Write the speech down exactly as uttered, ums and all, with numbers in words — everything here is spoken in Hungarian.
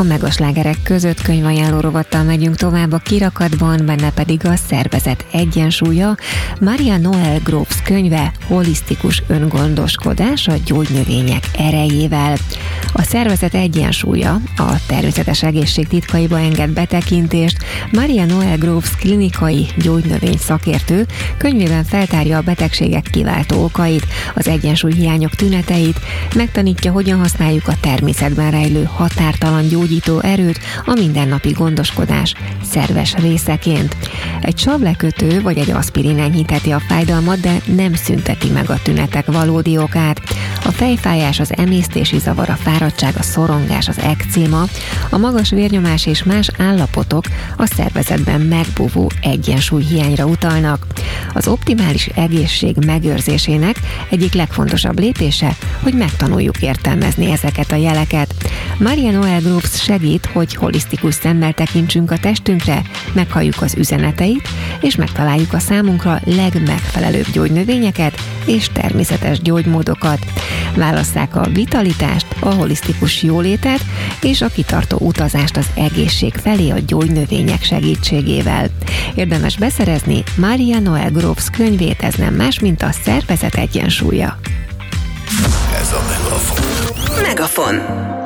A megaslágerek között könyvajánló rovattal megyünk tovább a kirakatban, benne pedig a szervezet egyensúlya, Maria Noel Groves könyve Holisztikus öngondoskodás a gyógynövények erejével. A szervezet egyensúlya a természetes egészség titkaiba enged betekintést. Maria Noel Groves klinikai gyógynövény szakértő könyvében feltárja a betegségek kiváltó okait, az egyensúlyhiányok tüneteit, megtanítja, hogyan használjuk a természetben rejlő határtalan gyógyító erőt a mindennapi gondoskodás szerves részeként. Egy savlekötő vagy egy aszpirin enyhítheti a fájdalmat, de nem szünteti meg a tünetek valódi okát. A fejfájás, az emésztési zavar, a fáradtság, a szorongás, az ekcéma, a magas vérnyomás és más állapotok a szervezetben megbúvó egyensúlyhiányra utalnak. Az optimális egészség megőrzésének egyik legfontosabb lépése, hogy megtanuljuk értelmezni ezeket a jeleket. Maria Noel Groves segít, hogy holisztikus szemmel tekintsünk a testünkre, meghalljuk az üzeneteit, és megtaláljuk a számunkra legmegfelelőbb gyógynövényeket és természetes gyógymódokat. Válasszák a vitalitást, a holisztikus jólétet és a kitartó utazást az egészség felé a gyógynövények segítségével. Érdemes beszerezni Maria Noel Groves könyvét, ez nem más, mint a szervezet egyensúlya. Ez a Megafon. Megafon.